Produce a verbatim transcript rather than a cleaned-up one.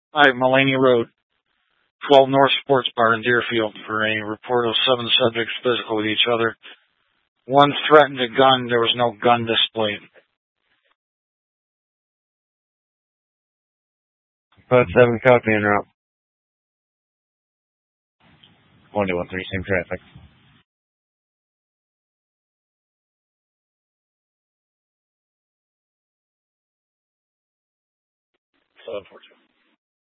Hi, Mulaney Road, twelve North Sports Bar in Deerfield for a report of seven subjects physical with each other. One threatened a gun. There was no gun displayed. Code seven, code me interrupt. one two one three, same traffic. seven four two.